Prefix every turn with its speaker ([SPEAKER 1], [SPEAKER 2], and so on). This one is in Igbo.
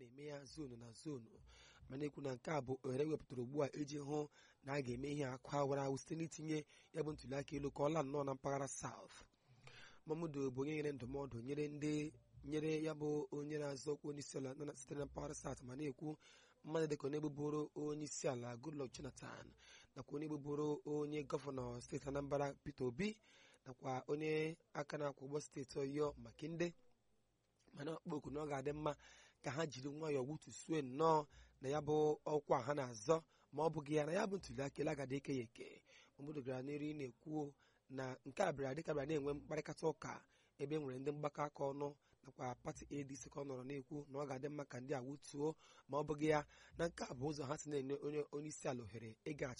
[SPEAKER 1] ga-eme ya zonu na zonu mana ekwu na nke a bụ ohere wepụtara ugbu a iji hụ na a ga-eme ihe akụ awara ahụ site n'itinye ya bụ ntụliaka elu ka ọ laa nnọọ na mpaghara South. Mamudu bụ onye nyere ndụmọdụ nyere ya bụ onye na-azọ okwu onye isi ala site na mpaghara South ma na-ekwu mmadụ dịka onye bụbụrụ onye isi ala Goodluck Jonathan nakwa onye bụbụrụ onye gọvanọ steeti Anambra Peter Obi nakwa onye aka na-akwụ ụgbọ steeti Ọyọ Makinde mana ọkpọku na ọ ga-adị mma ka ha jiri nwayọọ wutusue nnọọ na ya bụ ọkwa ha na-azọ ma ọ bụghị ya na ya bụ ntụliaka elu agada eke ya eke. Mamudu gara n'ihu na-ekwu na nke a bịara dịka bịara na-enwe mkparịkata ụka ebe e nwere ndị mgbakọ aka ọnụ nakwa pati ADC ka ọ nọrọ na-ekwu na ọ ga-adị mma ka ndị a wutuo ma ọ bụghị ya na nke a bụ ụzọ ha si na-enye onye isi ala ohere ịga